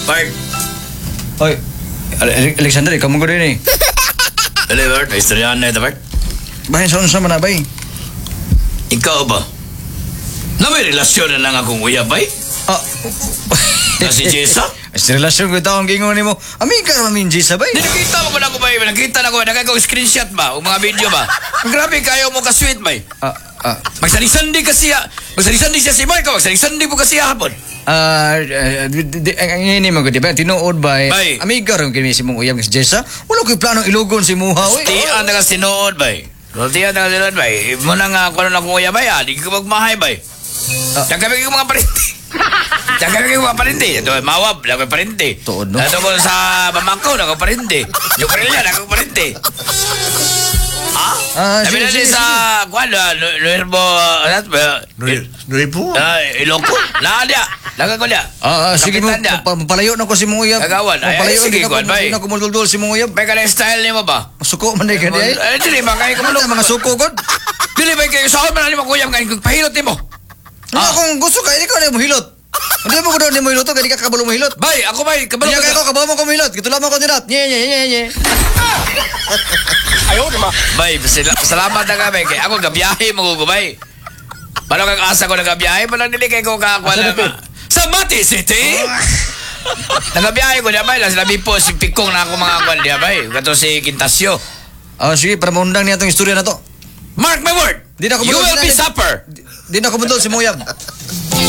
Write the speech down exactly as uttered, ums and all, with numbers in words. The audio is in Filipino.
Bart. Oy, Ale- Alexander, ikaw mo ko rin eh. Dali, Bart. May istoryahan na ito, Bart. Bahin sa unsa man na, bay? Ikaw ba? Na may relasyon na lang akong uyab, bay? Ah, Na si Jessa? Sa relasyon ko taong gingon nimo. Ami ka namin Jisa, bay. Di nakita mo ko na ko, bay. Nakita na ko. Nakita ko screenshot ba? O mga video ba? Grabe kayo mo ka-sweet, bay. Ah, ah, Magsandi-sandi kasi siya. Magsandi-sandi siya si Mark. Magsandi-sandi po kasi hapon. ah, uh, ang ini mo ko, di ba? Tinuod ba? Bay. Amiga rin kini si mong uyab si Jessa. Wala ko planong ilugon si Muha, oy. Tiyan na kasi sinuod, bay. Tiyan na kasi sinuod, bay. Muna nga kung ano na kung uyab, bay. ah. Di ko magmahay, bay. Ah. Tagabi ko mga parinti. Tagabi ko mga parinti. Ito, mawab. Nako parinti. Tuod, no? Ito ko sa mamangko. Nako parinti. Yung karilya, nako parinti. Ah? Ah, Sabi sige, na din sige, sa, kwan, Nuerbo, ano ba? Nuevo? Ah, Ilonggo. Nakadya. Nakakuha niya. Ah, ah, sige mo, Kapitan niya. pa- palayo na ko si mong uyab. Kagawan. Ay, ay, Palayo sige, na ko, kuwan, bay. na ko muldul si mong uyab. May ka style niyo mo ba? Suko man day ka di ay. Eh, dili ba kayo Ano kumulong? mga suko god? Dili ba kayo sa akin man mo kuyam kayo pahilot nimo? Ano Ah. kung gusto ka, hindi ka na mo hilot. Hindi mo ko daw ni mo hilot, kaya di ka kabalo mo hilot. Bay, ako bay, kabalo Kaya ka. kaya ko kabalo mo ko hilot. Gito lamang ko nirat. Nye nye nye nye. Ayaw, di ba? Bay, sala- salamat na ka bay. Kay ako gabiyahe mo ko bay. Paano kang asa ko nagabiyahe? Paano dili kay ko kakwala ma? Sa Mati City? Nagabiyahe ko niya bay. Sinabi po si Pikong na ako mga kwan niya bay. Kato si Quintasio. Ah, sige, para maundang niya itong istorya na to. Mark my word. Di na ako You bulog, will di be na- supper. Di na ko mundol si Muyab.